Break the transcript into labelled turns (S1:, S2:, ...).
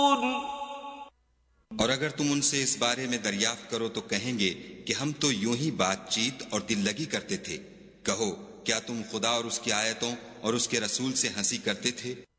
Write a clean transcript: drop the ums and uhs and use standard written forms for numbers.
S1: और अगर तुम उनसे इस बारे में दरियाफ्त करो तो कहेंगे कि हम तो यूं ही बातचीत और दिल लगी करते थे। कहो, क्या तुम खुदा और उसकी आयतों और उसके रसूल से हंसी करते थे?